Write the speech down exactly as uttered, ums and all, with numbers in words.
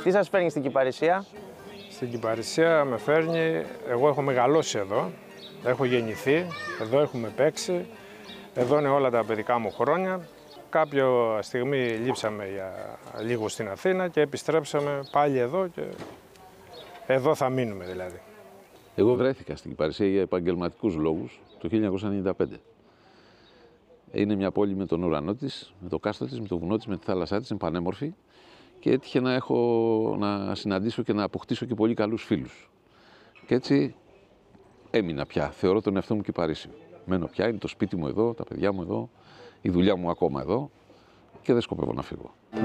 Τι σας φέρνει στην Κυπαρισία? Στην Κυπαρισία με φέρνει, εγώ έχω μεγαλώσει εδώ, έχω γεννηθεί, εδώ έχουμε παίξει, εδώ είναι όλα τα παιδικά μου χρόνια. Κάποια στιγμή λείψαμε για λίγο στην Αθήνα και επιστρέψαμε πάλι εδώ και εδώ θα μείνουμε δηλαδή. Εγώ βρέθηκα στην Κυπαρισία για επαγγελματικούς λόγους το χίλια εννιακόσια ενενήντα πέντε. Είναι μια πόλη με τον ουρανό της, με το κάστρο της, με το βουνό της, με τη θάλασσά της, είναι πανέμορφη και έτυχε να, έχω, να συναντήσω και να αποκτήσω και πολύ καλούς φίλους. Και έτσι έμεινα πια, θεωρώ τον εαυτό μου Κυπαρίσιο. Μένω πια, είναι το σπίτι μου εδώ, τα παιδιά μου εδώ, η δουλειά μου ακόμα εδώ και δεν σκοπεύω να φύγω.